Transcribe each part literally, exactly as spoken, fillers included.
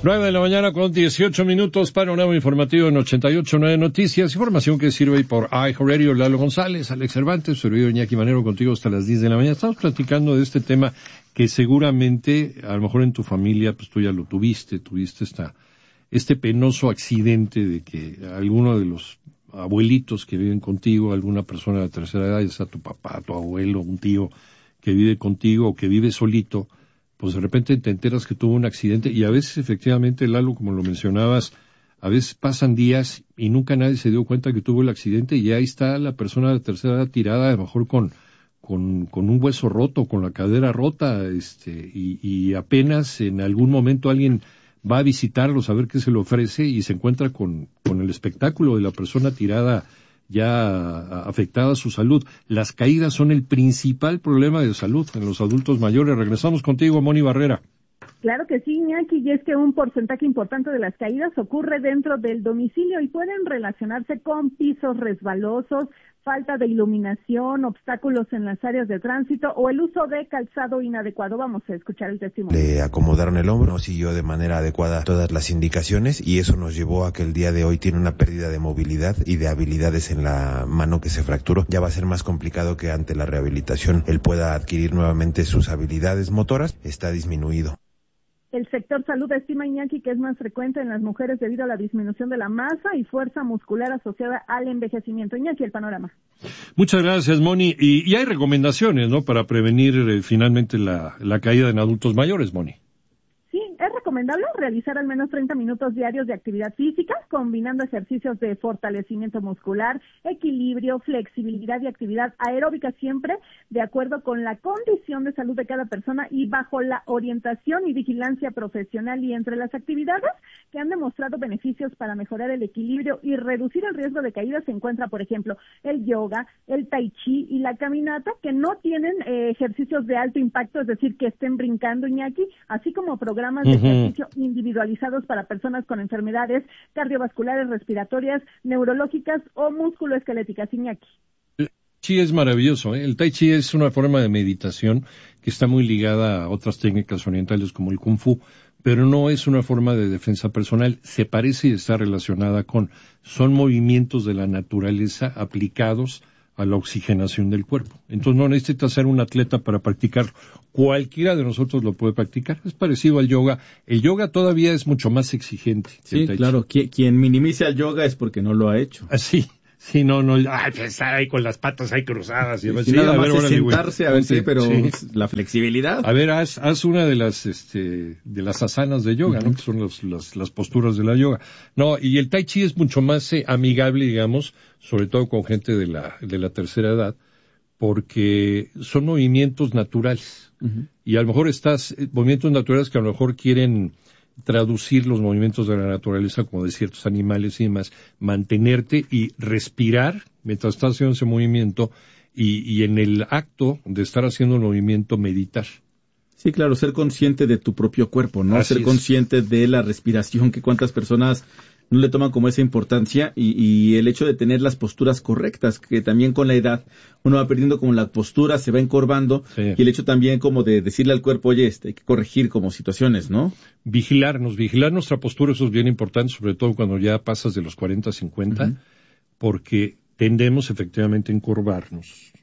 Nueve de la mañana con dieciocho minutos, panorama informativo en ochenta y ocho punto nueve Noticias, información que sirve por iHeartRadio. Lalo González, Alex Cervantes, servidor Iñaki Manero contigo hasta las diez de la mañana. Estamos platicando de este tema que seguramente, a lo mejor en tu familia, pues tú ya lo tuviste, tuviste esta, este penoso accidente de que alguno de los abuelitos que viven contigo, alguna persona de la tercera edad, ya sea tu papá, tu abuelo, un tío que vive contigo o que vive solito, pues de repente te enteras que tuvo un accidente y a veces efectivamente, Lalo, como lo mencionabas, a veces pasan días y nunca nadie se dio cuenta que tuvo el accidente y ahí está la persona de la tercera edad tirada, a lo mejor con, con, con un hueso roto, con la cadera rota, este, y, y apenas en algún momento alguien va a visitarlos a ver qué se le ofrece y se encuentra con, con el espectáculo de la persona tirada ya afectada a su salud. Las caídas son el principal problema de salud en los adultos mayores. Regresamos contigo, Moni Barrera. Claro que sí, Iñaki, y es que un porcentaje importante de las caídas ocurre dentro del domicilio y pueden relacionarse con pisos resbalosos, falta de iluminación, obstáculos en las áreas de tránsito o el uso de calzado inadecuado. Vamos a escuchar el testimonio. Le acomodaron el hombro, no siguió de manera adecuada todas las indicaciones y eso nos llevó a que el día de hoy tiene una pérdida de movilidad y de habilidades en la mano que se fracturó. Ya va a ser más complicado que ante la rehabilitación él pueda adquirir nuevamente sus habilidades motoras. Está disminuido. El sector salud estima, Iñaki, que es más frecuente en las mujeres debido a la disminución de la masa y fuerza muscular asociada al envejecimiento. Iñaki, el panorama. Muchas gracias, Moni. Y, y hay recomendaciones, ¿no?, para prevenir eh, finalmente la, la caída en adultos mayores, Moni. Sí, es recomendable realizar al menos treinta minutos diarios de actividad física, combinando ejercicios de fortalecimiento muscular, equilibrio, flexibilidad y actividad aeróbica, siempre de acuerdo con la condición de salud de cada persona y bajo la orientación y vigilancia profesional. Y entre las actividades que han demostrado beneficios para mejorar el equilibrio y reducir el riesgo de caída se encuentra, por ejemplo, el yoga, el tai chi y la caminata, que no tienen eh, ejercicios de alto impacto, es decir, que estén brincando, Iñaki, así como programas programas de ejercicio individualizados para personas con enfermedades cardiovasculares, respiratorias, neurológicas o musculoesqueléticas. Iñaki. El Tai Chi es maravilloso, ¿eh? El Tai Chi es una forma de meditación que está muy ligada a otras técnicas orientales como el Kung Fu, pero no es una forma de defensa personal. Se parece y está relacionada con, son movimientos de la naturaleza aplicados a la oxigenación del cuerpo. Entonces no necesitas ser un atleta para practicarlo. Cualquiera de nosotros lo puede practicar. Es parecido al yoga. El yoga todavía es mucho más exigente. Sí, claro. Quien, quien minimiza el yoga es porque no lo ha hecho. Así. Sí, no, no, ay, pues estar ahí con las patas ahí cruzadas. Y, y sí, nada a más ver, es órale, sentarse, güey. a ver, sí, pero sí. La flexibilidad. A ver, haz, haz una de las, este, de las asanas de yoga, uh-huh. ¿no? Que son los, los, las posturas de la yoga. No, y el Tai Chi es mucho más eh, amigable, digamos, sobre todo con gente de la, de la tercera edad, porque son movimientos naturales. Uh-huh. Y a lo mejor estás, eh, movimientos naturales que a lo mejor quieren traducir los movimientos de la naturaleza como de ciertos animales y demás, mantenerte y respirar mientras estás haciendo ese movimiento y, y en el acto de estar haciendo el movimiento meditar. Sí, claro, ser consciente de tu propio cuerpo, ¿no? Así ser es. Consciente de la respiración, que cuántas personas no le toman como esa importancia, y, y el hecho de tener las posturas correctas, que también con la edad uno va perdiendo como la postura, se va encorvando, sí. Y el hecho también como de decirle al cuerpo, oye, este, hay que corregir como situaciones, ¿no? Vigilarnos, vigilar nuestra postura, eso es bien importante, sobre todo cuando ya pasas de los cuarenta, cincuenta, uh-huh. porque tendemos efectivamente a encorvarnos,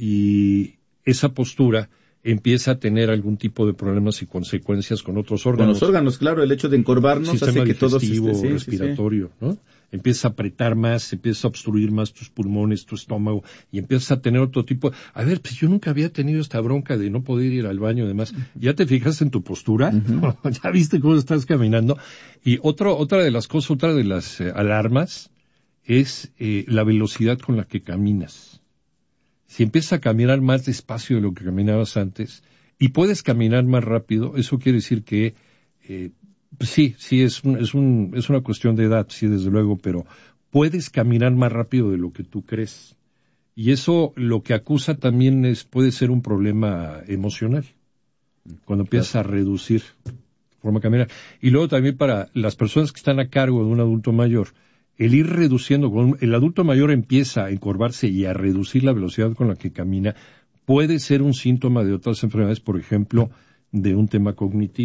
y esa postura empieza a tener algún tipo de problemas y consecuencias con otros órganos. Con los órganos, claro, el hecho de encorvarnos sistema hace que todo digestivo, esté, sí, respiratorio, sí, sí. ¿no? Empieza a apretar más, empieza a obstruir más tus pulmones, tu estómago, y empiezas a tener otro tipo. A ver, pues yo nunca había tenido esta bronca de no poder ir al baño y demás. Uh-huh. ¿Ya te fijaste en tu postura? Uh-huh. ¿Ya viste cómo estás caminando? Y otro, otra de las cosas, otra de las eh, alarmas es eh, la velocidad con la que caminas. Si empiezas a caminar más despacio de lo que caminabas antes y puedes caminar más rápido, eso quiere decir que eh, sí, sí es un, es un, es una cuestión de edad, sí, desde luego, pero puedes caminar más rápido de lo que tú crees. Y eso lo que acusa también es, puede ser un problema emocional, cuando empiezas a reducir la forma de caminar. Y luego también para las personas que están a cargo de un adulto mayor, el ir reduciendo, el adulto mayor empieza a encorvarse y a reducir la velocidad con la que camina, puede ser un síntoma de otras enfermedades, por ejemplo, de un tema cognitivo.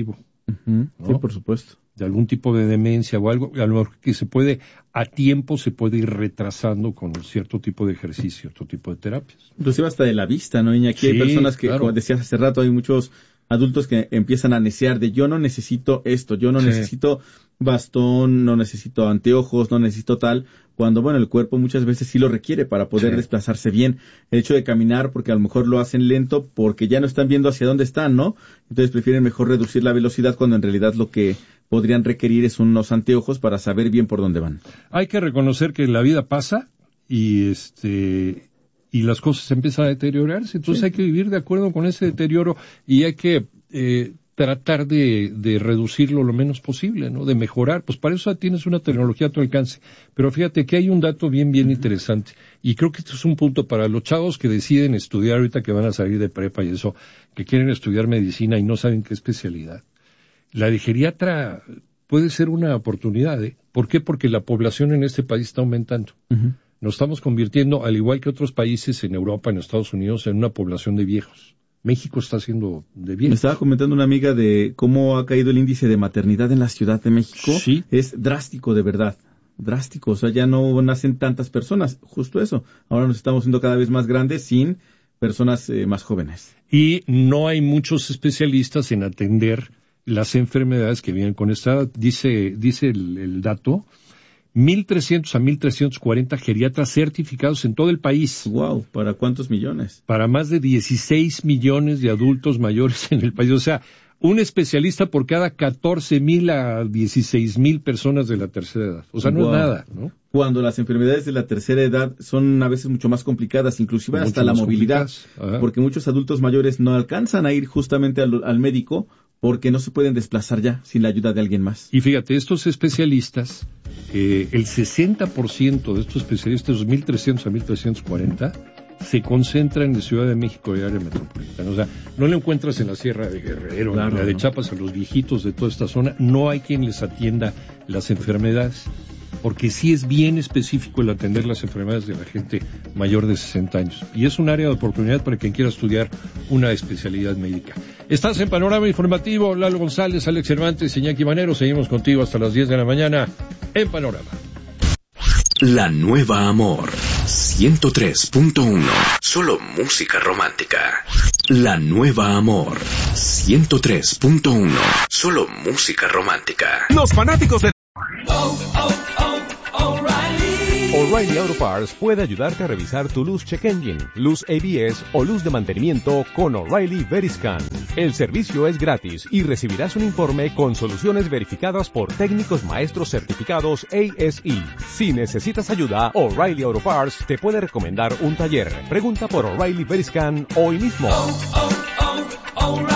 Uh-huh. ¿no? Sí, por supuesto. De algún tipo de demencia o algo, a lo mejor que se puede, a tiempo se puede ir retrasando con cierto tipo de ejercicio, cierto tipo de terapias. Inclusive hasta de la vista, ¿no? Y aquí sí, hay personas que, claro. como decías hace rato, hay muchos adultos que empiezan a necear de yo no necesito esto, yo no sí. necesito bastón, no necesito anteojos, no necesito tal, cuando, bueno, el cuerpo muchas veces sí lo requiere para poder sí. desplazarse bien. El hecho de caminar, porque a lo mejor lo hacen lento, porque ya no están viendo hacia dónde están, ¿no? Entonces prefieren mejor reducir la velocidad cuando en realidad lo que podrían requerir es unos anteojos para saber bien por dónde van. Hay que reconocer que la vida pasa y este y las cosas empiezan a deteriorarse, entonces sí. hay que vivir de acuerdo con ese deterioro y hay que eh, tratar de, de reducirlo lo menos posible, ¿no? De mejorar, pues para eso tienes una tecnología a tu alcance. Pero fíjate que hay un dato bien, bien interesante, y creo que esto es un punto para los chavos que deciden estudiar ahorita que van a salir de prepa y eso, que quieren estudiar medicina y no saben qué especialidad. La de geriatra puede ser una oportunidad, ¿eh? ¿Por qué? Porque la población en este país está aumentando. Uh-huh. Nos estamos convirtiendo, al igual que otros países en Europa, en Estados Unidos, en una población de viejos. México está haciendo de viejos. Me estaba comentando una amiga de cómo ha caído el índice de maternidad en la Ciudad de México. Sí. Es drástico, de verdad. Drástico. O sea, ya no nacen tantas personas. Justo eso. Ahora nos estamos haciendo cada vez más grandes sin personas eh, más jóvenes. Y no hay muchos especialistas en atender las enfermedades que vienen con esta edad. Dice, dice el, el dato, mil trescientos a mil trescientos cuarenta geriatras certificados en todo el país. Wow, ¿para cuántos millones? Para más de dieciséis millones de adultos mayores en el país. O sea, un especialista por cada catorce mil a dieciséis mil personas de la tercera edad. O sea, no wow. es nada, ¿no? Cuando las enfermedades de la tercera edad son a veces mucho más complicadas, inclusive mucho hasta la movilidad, porque muchos adultos mayores no alcanzan a ir justamente al, al médico porque no se pueden desplazar ya sin la ayuda de alguien más. Y fíjate, estos especialistas, eh, el sesenta por ciento de estos especialistas, dos mil trescientos a mil trescientos cuarenta, se concentran en la Ciudad de México y área metropolitana. O sea, no lo encuentras en la Sierra de Guerrero, claro, en la de no. Chiapas, a los viejitos de toda esta zona. No hay quien les atienda las enfermedades, porque sí es bien específico el atender las enfermedades de la gente mayor de sesenta años. Y es un área de oportunidad para quien quiera estudiar una especialidad médica. Estás en Panorama Informativo, Lalo González, Alex Cervantes, Iñaki Manero. Seguimos contigo hasta las diez de la mañana en Panorama. La Nueva Amor, ciento tres punto uno. Solo música romántica. La Nueva Amor, ciento tres punto uno. Solo música romántica. Los fanáticos de Oh, oh, oh, O'Reilly. O'Reilly Auto Parts puede ayudarte a revisar tu luz check engine, luz A B S o luz de mantenimiento con O'Reilly Veriscan. El servicio es gratis y recibirás un informe con soluciones verificadas por técnicos maestros certificados A S E. Si necesitas ayuda, O'Reilly Auto Parts te puede recomendar un taller. Pregunta por O'Reilly Veriscan hoy mismo. Oh, oh, oh, O'Reilly.